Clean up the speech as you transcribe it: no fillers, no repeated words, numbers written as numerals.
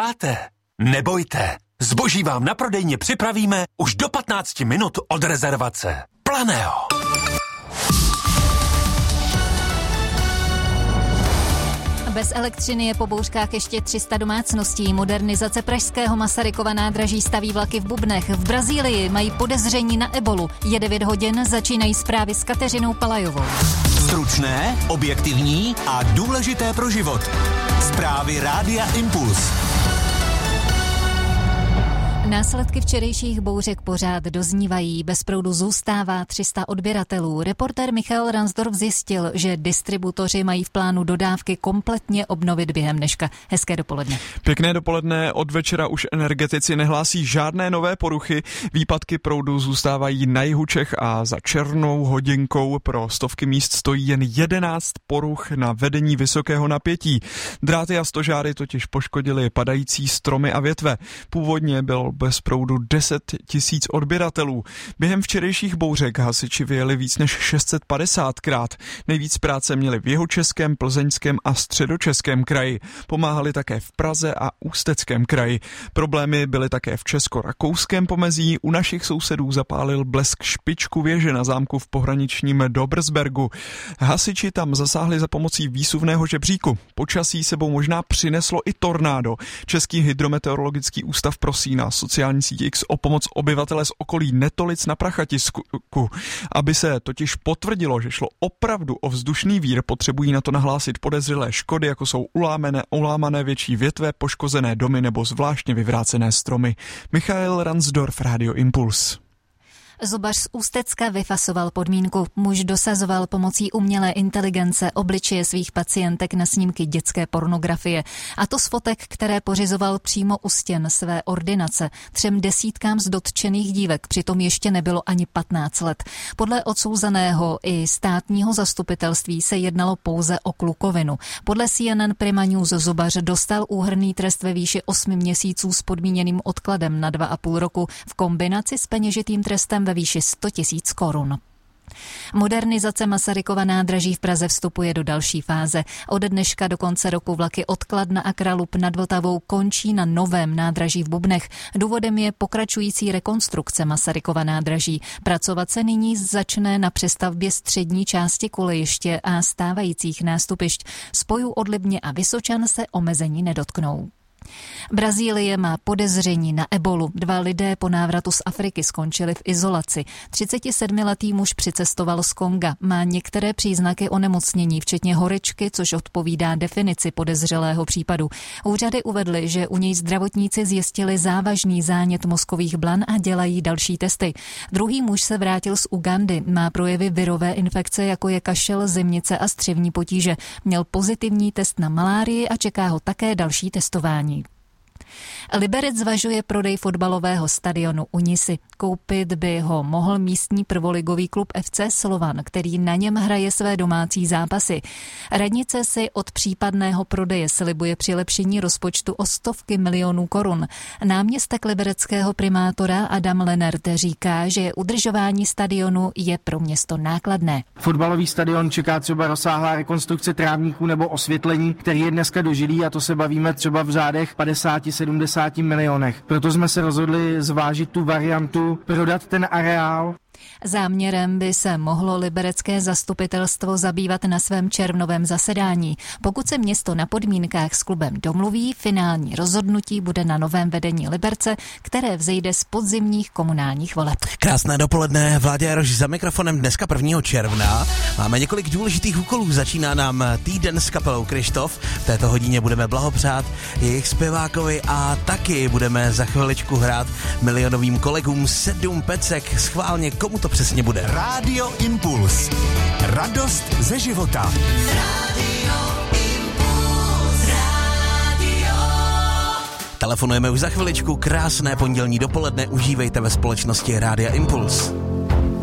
čekáte? Nebojte, zboží vám na prodejně připravíme už do 15 minut od rezervace. Planeo. Bez elektřiny je po bouřkách ještě 300 domácností. Modernizace pražského Masarykova nádraží staví vlaky v Bubnech. V Brazílii mají podezření na ebolu. Je 9 hodin, začínají zprávy s Kateřinou Palajovou. Stručné, objektivní a důležité pro život. Zprávy Rádia Impuls. Následky včerejších bouřek pořád doznívají. Bez proudu zůstává 300 odběratelů. Reportér Michal Ransdorf zjistil, že distributoři mají v plánu dodávky kompletně obnovit během dneška. Hezké dopoledne. Pěkné dopoledne. Od večera už energetici nehlásí žádné nové poruchy. Výpadky proudu zůstávají na jihu Čech a za černou hodinkou pro stovky míst stojí jen 11 poruch na vedení vysokého napětí. Dráty a stožáry totiž poškodily padající stromy a větve. Původně bylo bez proudu 10 000 odběratelů. Během včerejších bouřek hasiči vyjeli víc než 650krát. Nejvíc práce měli v jihočeském, plzeňském a středočeském kraji. Pomáhali také v Praze a Ústeckém kraji. Problémy byly také v česko-rakouském pomezí. U našich sousedů zapálil blesk špičku věže na zámku v pohraničním Dobrsbergu. Hasiči tam zasáhli za pomocí výsuvného žebříku. Počasí sebou možná přineslo i tornádo. Český hydrometeorologický ústav prosí na sociální síti X o pomoc obyvatele z okolí Netolic na Prachatisku. Aby se totiž potvrdilo, že šlo opravdu o vzdušný vír, potřebují na to nahlásit podezřelé škody, jako jsou ulámané větší větve, poškozené domy nebo zvláštně vyvrácené stromy. Michael Ransdorf, Radio Impuls. Zubař z Ústecka vyfasoval podmínku. Muž dosazoval pomocí umělé inteligence obličeje svých pacientek na snímky dětské pornografie. A to z fotek, které pořizoval přímo u stěn své ordinace. 3 desítkám z dotčených dívek přitom ještě nebylo ani 15 let. Podle odsouzeného i státního zastupitelství se jednalo pouze o klukovinu. Podle CNN Prima News zubař dostal úhrnný trest ve výši 8 měsíců s podmíněným odkladem na 2,5 roku v kombinaci s peněžitým trestem ve výši 100 000 korun. Modernizace Masarykova nádraží v Praze vstupuje do další fáze. Od dneška do konce roku vlaky od Kladna a Kralupy nad Vltavou končí na novém nádraží v Bubnech. Důvodem je pokračující rekonstrukce Masarykova nádraží. Pracovat se nyní začne na přestavbě střední části kolejiště a stávajících nástupišť. Spojů od Libně a Vysočan se omezení nedotknou. Brazílie má podezření na ebolu. 2 lidé po návratu z Afriky skončili v izolaci. 37letý muž přicestoval z Konga. Má některé příznaky onemocnění, včetně horečky, což odpovídá definici podezřelého případu. Úřady uvedly, že u něj zdravotníci zjistili závažný zánět mozkových blan a dělají další testy. Druhý muž se vrátil z Ugandy. Má projevy virové infekce, jako je kašel, zimnice a střevní potíže. Měl pozitivní test na malárii a čeká ho také další testování. Liberec zvažuje prodej fotbalového stadionu u Nisy. Koupit by ho mohl místní prvoligový klub FC Slovan, který na něm hraje své domácí zápasy. Radnice si od případného prodeje slibuje přilepšení rozpočtu o 100 milionů korun. Náměstek libereckého primátora Adam Lenert říká, že udržování stadionu je pro město nákladné. Fotbalový stadion čeká třeba rozsáhlá rekonstrukce trávníků nebo osvětlení, který je dneska dožilý, a to se bavíme třeba v řádech 50-70 milionech. Proto jsme se rozhodli zvážit tu variantu, prodat ten areál. Záměrem by se mohlo liberecké zastupitelstvo zabývat na svém červnovém zasedání. Pokud se město na podmínkách s klubem domluví, finální rozhodnutí bude na novém vedení Liberce, které vzejde z podzimních komunálních voleb. Krásné dopoledne, Vláďa Jaroš za mikrofonem. Dneska 1. června máme několik důležitých úkolů. Začíná nám týden s kapelou Kryštof. V této hodině budeme blahopřát jejich zpěvákovi a taky budeme za chviličku hrát milionovým kolegům 7 pecek. Schválně, komu to přesně bude. Rádio Impuls. Radost ze života. Telefonujeme už za chviličku. Krásné pondělní dopoledne užívejte ve společnosti Rádia Impuls.